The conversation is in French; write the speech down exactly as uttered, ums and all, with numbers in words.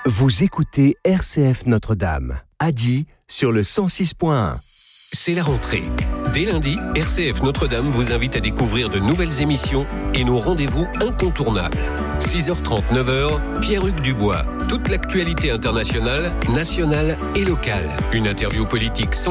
Vous écoutez R C F Notre-Dame, Adi sur le cent six point un. C'est la rentrée. Dès lundi, R C F Notre-Dame vous invite à découvrir de nouvelles émissions et nos rendez-vous incontournables. six heures trente, neuf heures, Pierre-Hugues Dubois. Toute l'actualité internationale, nationale et locale. Une interview politique sans